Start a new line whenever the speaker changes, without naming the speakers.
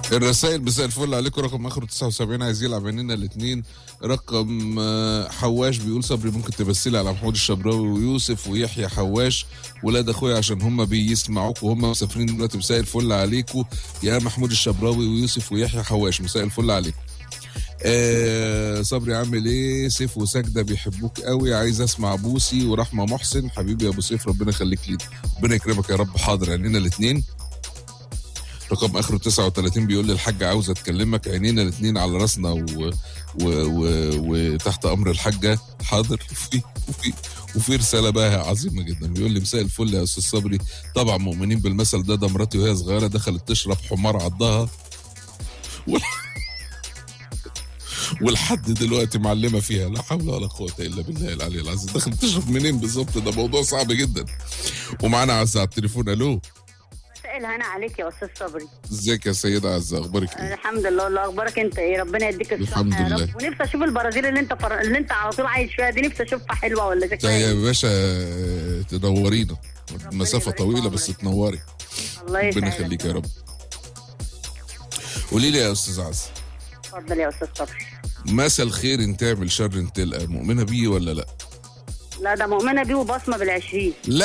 الرسائل مساء الفل عليكم. رقم اخره 79 عايز يلعب عينينا الاثنين. رقم حواش بيقول صبري ممكن تبسلي على محمود الشبراوي ويوسف ويحيى حواش ولاد اخويا عشان هم بيسمعوك وهم مسافرين دلوقتي. مساء الفل عليكم يا محمود الشبراوي ويوسف ويحيى حواش، مساء الفل عليكم. صبري عامل ايه؟ سيف وسجده بيحبوك قوي، عايز اسمع بوسي ورحمه محسن. حبيبي يا ابو سيف ربنا يخليك لينا، ربنا يكرمك يا رب. حاضر عينينا الاثنين. رقم اخره 39 بيقول لي الحاجه عاوزه تكلمك، عينينا الاثنين على راسنا وتحت امر الحاجه. حاضر. وفي رساله بقى عظيمه جدا بيقول لي مساء الفل يا استاذ صبري، طبعا مؤمنين بالمثل ده مراتي وهي صغيره دخلت تشرب حمار عضها ولحد دلوقتي معلمه فيها، لا حول ولا قوه الا بالله العلي العظيم. دخلت تشرب منين بالظبط؟ ده موضوع صعب جدا. ومعانا عزه على التليفون. الو،
مساء الهنا عليك يا استاذ صبري.
ازيك يا سيده عزه، اخبارك ايه؟
الحمد لله. والله اخبارك انت ايه؟ ربنا يديك الصحه
الحمد
يا
لله.
رب. ونفسي اشوف البرازيل اللي انت على طول عايش فيها دي، نفسي اشوفها حلوه ولا شكلها
يا
ايه؟
باشا تنورينا، مسافه طويله بس تنوري.
الله يسعدك.
ربنا يخليك يا رب. قولي لي يا استاذ عزه.
اتفضل يا استاذ صبري.
مثل خير تعمل شر تلقى، مؤمنه بيه ولا لا؟
لا ده مؤمنه بيه وبصمه بالعشرين.
لا